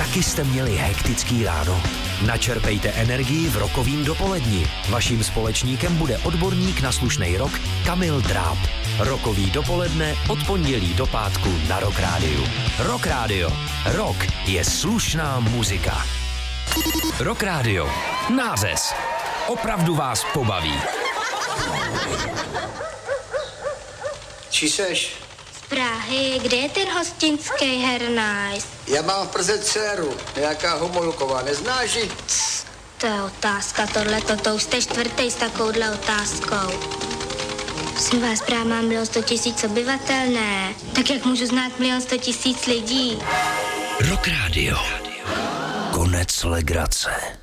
Taky jste měli hektický ráno? Načerpejte energii v Rockovým dopoledni. Vaším společníkem bude odborník na slušnej rock Kamil Dráb. Rockový dopoledne od pondělí do pátku na Rock Rádiu. Rock Rádio. Rock je slušná muzika. Rock Rádio. Nářez. Opravdu vás pobaví. Čí seš? Z Prahy. Kde je ten hostinský hernajs? Já mám v Praze dceru, nějaká Homolková, neznáš ji? To je otázka, to už jste čtvrtý s takovouhle otázkou. Prosím vás, právě mám 1 100 000 obyvatel, ne? Tak jak můžu znát 1 100 000 lidí? Rock Rádio. Konec legrace.